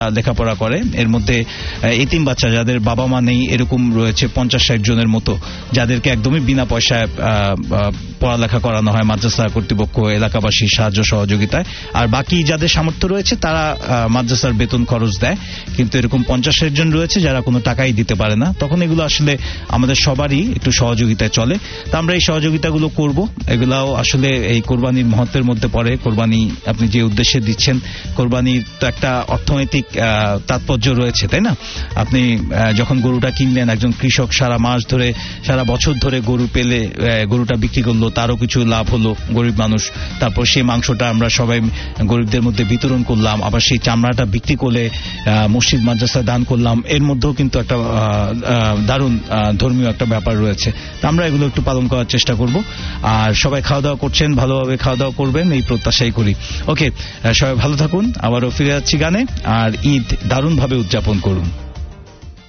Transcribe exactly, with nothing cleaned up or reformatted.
লেখাপড়া করে। এর মধ্যে এতিম বাচ্চা যাদের বাবা মা নেই এরকম রয়েছে পঞ্চাশ ষাট জনের মতো, যাদেরকে একদমই বিনা পয়সায় পড়ালেখা করানো হয় মাদ্রাসা কর্তৃপক্ষ এলাকাবাসীর সাহায্য সহযোগিতায়। আর বাকি যাদের সামর্থ্য রয়েছে তারা মাদ্রাসার বেতন খরচ দেয়, কিন্তু এরকম পঞ্চাশ ষাট জন রয়েছে যারা কোনো টাকাই দিতে পারে না। তখন এগুলো আসলে আমাদের সবারই একটু সহযোগিতায় চলে। তা আমরা এই সহযোগিতাগুলো করব। এগুলাও আসলে এই কোরবানির মহত্বের মধ্যে পড়ে। কোরবানি আপনি যে উদ্দেশ্যে দিচ্ছেন, কোরবানির তো একটা অর্থনৈতিক তাৎপর্য রয়েছে, তাই না? আপনি যখন গরুটা কিনলেন, একজন কৃষক সারা মাস ধরে সারা বছর ধরে গরু পেলে গরুটা বিক্রি করলো, তারও কিছু লাভ হলো গরিব মানুষ। তারপর সেই মাংসটা আমরা সবাই গরিবদের মধ্যে বিতরণ করলাম, আবার সেই চামড়াটা বিক্রি করে মসজিদ মাদ্রাসায় দান করলাম। এর মধ্যেও কিন্তু একটা দারুণ ধর্মীয় একটা ব্যাপার রয়েছে। আমরা এগুলো একটু পালন করার চেষ্টা করব। আর সবাই খাওয়া দাওয়া করছেন, ভালোভাবে খাওয়া দাওয়া করবেন এই প্রত্যাশাই করি। ওকে, সবাই ভালো থাকুন। আবারও ফিরে যাচ্ছি গানে। আর ঈদ দারুণভাবে উদযাপন করুন।